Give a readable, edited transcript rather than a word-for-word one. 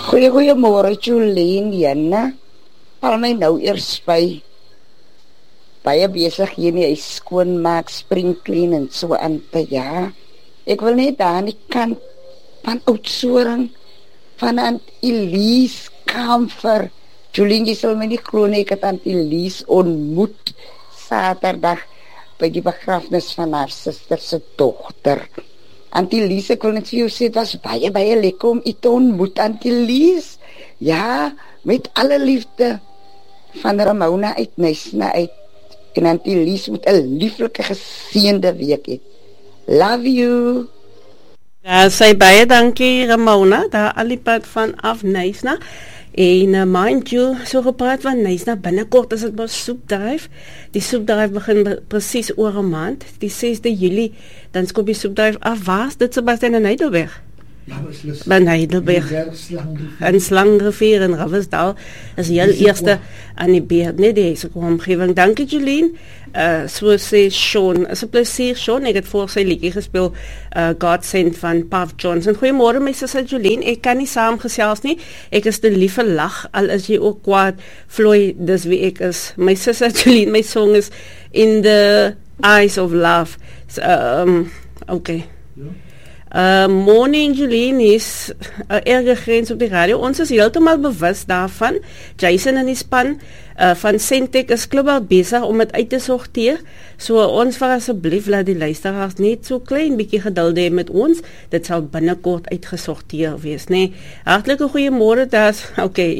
Goeiemôre Jolene, Janna. Val my nou eers by baie besig hier nie, hy skoonmaak, spring clean en so aan te ja. Ek wil net daar aan die kant van Oudtshoorn van Aunt Elise Kamfer. Jolene, jy sal my nie glo nie, ek het Aunt Elise ontmoet Saterdag by die begrafnis van haar suster se dogter. Aunt Elise, ek wil net vir jou sê, het was baie lekker om u te ontmoet, Aunt Elise. Ja, met alle liefde van Ramona uit Nysna uit. En Aunt Elise moet 'n lieflike geseënde week hê. Love you. Ja, sê baie dankie Ramona, daar al die pad vanaf Nysna. En mind you, so gepraat van Nysna, binnekort is dit maar soepdryf. Die soepdryf begin presies oor 'n maand, die 6de Julie, dan skop die soepdryf af. Waar is dit, Sebastian, in Heidelberg? Ja, beslis. Bij Heidelberg. En Slangrivier en Ravisdal is heel eerste aan die beurt, nee, deze omgeving. Dankie Jolene. So sê Sean, is 'n plesier Sean, ek het voor sy liedjie gespeel, God Sent van Puff Johnson. Goeiemôre my sussie Jolene, ek kan nie saamgesels nie, ek is te lief vir lag, al is jy ook kwaad, Floyd, dis wie ek is. My sussie Jolene, my song is In the Eyes of Love. So, okay. Morning Jolene is erge grens op die radio. Ons is heeltemal bewus daarvan. Jason en die span van Sentech is global besig om dit uit te sorteer. So ons vir asseblief laat die luisteraars net so klein bietjie geduld hê met ons. Dit sal binnekort uitgesorteer wees, né? Hartlike goeiemôre, daar's okay.